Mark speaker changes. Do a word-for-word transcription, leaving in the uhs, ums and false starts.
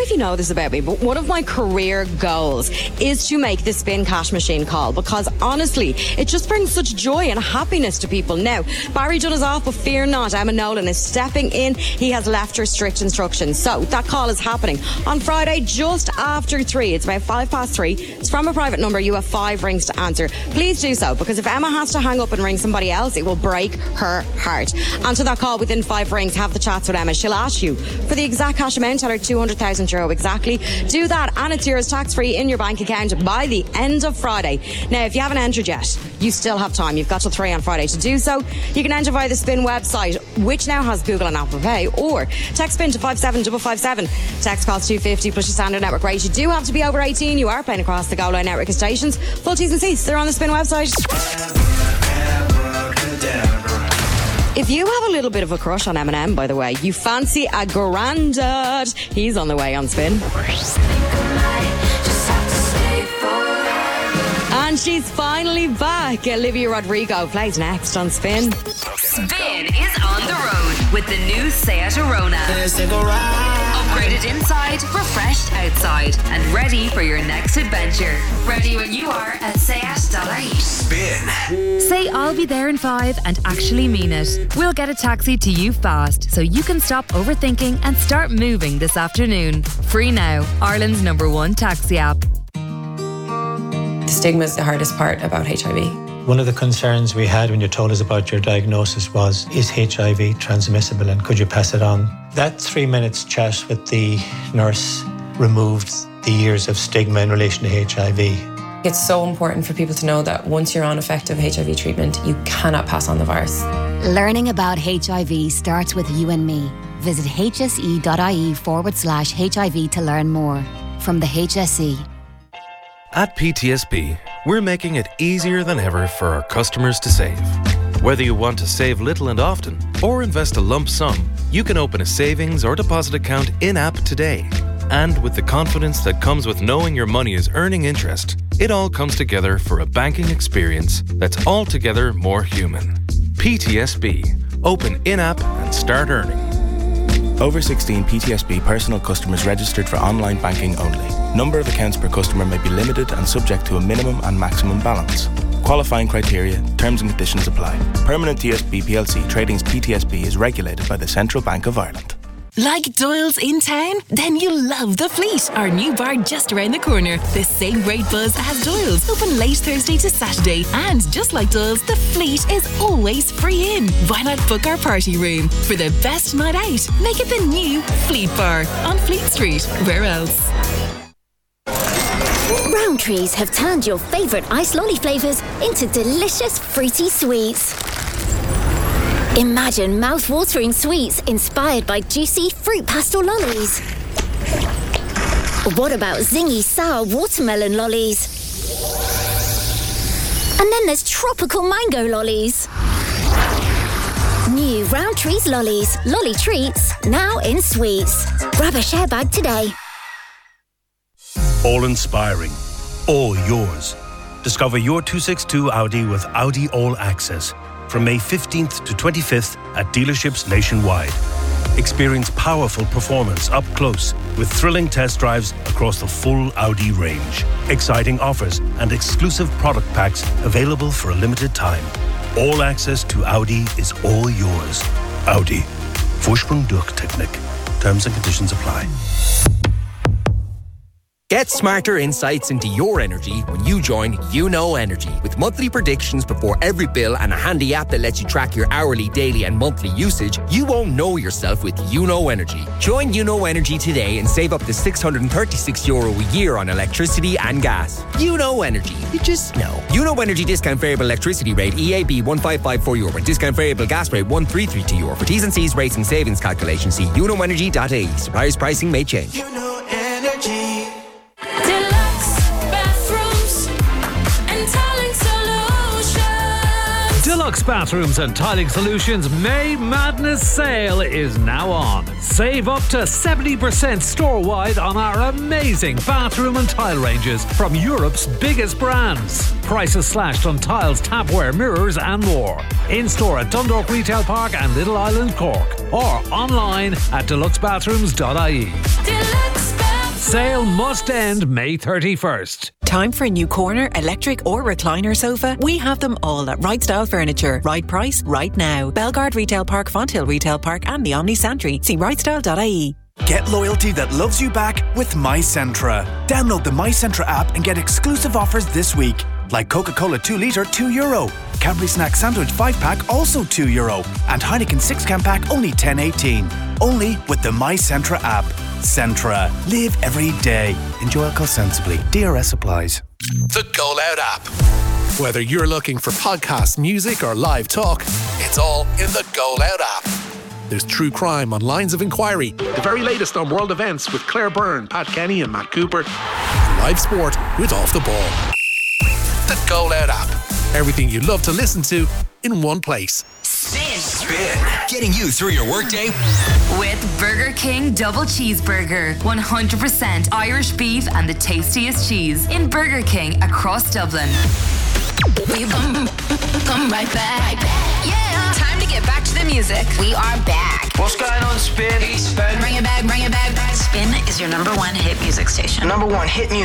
Speaker 1: if you know this about me, but one of my career goals is to make the Spin Cash Machine call, because honestly, it just brings such joy and happiness to people. Now, Barry Dunn is off, but fear not, Emma Nolan is stepping in. He has left her strict instructions. So that call is happening on Friday just after three. It's about five past three. It's from a private number. You have five rings to answer. Please do so, because if Emma has to hang up and ring somebody else, it will break her heart. Answer that call within five rings. Have the chats with Emma. She'll ask you for the exact cash amount. Tell her two hundred thousand euro exactly. Do that and it's yours tax-free in your bank account by the end of Friday. Now, if you haven't entered yet, you still have time. You've got till three on Friday to do so. You can enter via the Spin website, which now has Google and Apple Pay, or text Spin to five seven five five seven. Text costs two fifty plus your standard network rate. You do have to be over eighteen. You are playing across the Go Line network of stations. Full T's and C's, they're on the Spin website. If you have a little bit of a crush on Eminem, by the way, you fancy a grandad, he's on the way on Spin. And she's finally back. Olivia Rodrigo plays next on Spin.
Speaker 2: Spin is on the road with the new Seat Arona. Upgraded inside, refreshed outside, and ready for your next adventure. Ready when you are at seat dot I E.
Speaker 3: Spin.
Speaker 4: Say I'll be there in five and actually mean it. We'll get a taxi to you fast so you can stop overthinking and start moving this afternoon. Free now, Ireland's number one taxi app.
Speaker 5: The stigma is the hardest part about H I V.
Speaker 6: One of the concerns we had when you told us about your diagnosis was, is H I V transmissible and could you pass it on? That three minutes chat with the nurse removed the years of stigma in relation to H I V.
Speaker 5: It's so important for people to know that once you're on effective H I V treatment, you cannot pass on the virus.
Speaker 7: Learning about H I V starts with you and me. Visit hse.ie forward slash HIV to learn more. From the H S E.
Speaker 8: At P T S B, we're making it easier than ever for our customers to save. Whether you want to save little and often or invest a lump sum, you can open a savings or deposit account in-app today. And with the confidence that comes with knowing your money is earning interest, it all comes together for a banking experience that's altogether more human. P T S B. Open in-app and start earning.
Speaker 9: Over sixteen P T S B personal customers registered for online banking only. Number of accounts per customer may be limited and subject to a minimum and maximum balance. Qualifying criteria, terms and conditions apply. Permanent T S B P L C Trading's P T S B is regulated by the Central Bank of Ireland.
Speaker 10: Like Doyle's in town? Then you'll love The Fleet, our new bar just around the corner. The same great buzz as Doyle's, open late Thursday to Saturday. And just like Doyle's, The Fleet is always free in. Why not book our party room? For the best night out, make it the new Fleet Bar on Fleet Street. Where else?
Speaker 11: Rowntrees have turned your favourite ice lolly flavours into delicious fruity sweets. Imagine mouth-watering sweets inspired by juicy fruit pastel lollies. What about zingy sour watermelon lollies? And then there's tropical mango lollies. New Rowntrees lollies, lolly treats, now in sweets. Grab a share bag today.
Speaker 12: All inspiring, all yours. Discover your two sixty-two Audi with Audi All Access from May fifteenth to twenty-fifth at dealerships nationwide. Experience powerful performance up close with thrilling test drives across the full Audi range. Exciting offers and exclusive product packs available for a limited time. All access to Audi is all yours. Audi. Vorsprung durch Technik. Terms and conditions apply.
Speaker 13: Get smarter insights into your energy when you join You Know Energy. With monthly predictions before every bill and a handy app that lets you track your hourly, daily and monthly usage, you won't know yourself with You Know Energy. Join You Know Energy today and save up to six hundred thirty-six euro a year on electricity and gas. You Know Energy. You just know. You Know Energy discount variable electricity rate E A B one five five four euro and discount variable gas rate one three three two euro. For T's and C's rates and savings calculations, see you know energy dot I E. Suppliers pricing may change.
Speaker 3: You Know Energy.
Speaker 14: Deluxe Bathrooms and Tiling Solutions May Madness Sale is now on. Save up to seventy percent store-wide on our amazing bathroom and tile ranges from Europe's biggest brands. Prices slashed on tiles, tapware, mirrors and more. In-store at Dundalk Retail Park and Little Island, Cork. Or online at deluxe bathrooms dot I E.
Speaker 3: Deluxe Bathrooms.
Speaker 14: Sale must end May thirty-first.
Speaker 15: Time for a new corner, electric or recliner sofa? We have them all at Right Style Furniture. Right price, right now. Belgard Retail Park, Fonthill Retail Park and the Omni Santry. See right style dot I E.
Speaker 16: Get loyalty that loves you back with MyCentra. Download the MyCentra app and get exclusive offers this week. Like Coca-Cola two litre, two euro. Cadbury Snack Sandwich five pack, also two euro. And Heineken six can pack, only ten eighteen. Only with the MyCentra app. Centra. Live every day. Enjoy alcohol sensibly. D R S applies.
Speaker 17: The Go Loud app. Whether you're looking for podcast, music or live talk, it's all in the Go Loud app. There's true crime on Lines of Inquiry, the very latest on world events with Claire Byrne, Pat Kenny and Matt Cooper, and live sport with Off the Ball. The Go Loud app. Everything you love to listen to in one place.
Speaker 2: Spin.
Speaker 3: Spin. Getting you through your workday.
Speaker 2: With Burger King Double Cheeseburger. one hundred percent Irish beef and the tastiest cheese in Burger King across Dublin.
Speaker 18: We come, come right back.
Speaker 2: Yeah. Time to get back to the music.
Speaker 18: We are back.
Speaker 3: What's going on, Spin?
Speaker 18: Spin. Bring it back, bring it back. Spin is your number one hit music station.
Speaker 3: Number one hit music.